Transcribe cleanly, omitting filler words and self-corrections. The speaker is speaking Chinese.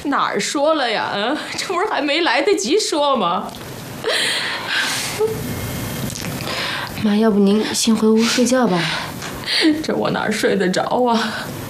哪儿说了呀？这不是还没来得及说吗？ 妈，要不您先回屋睡觉吧。 这我哪睡得着啊？